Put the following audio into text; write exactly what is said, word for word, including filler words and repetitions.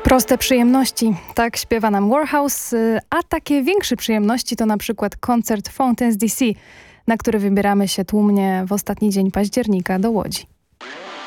Proste przyjemności, tak śpiewa nam Warhouse, a takie większe przyjemności to na przykład koncert Fountains D C, na który wybieramy się tłumnie w ostatni dzień października do Łodzi.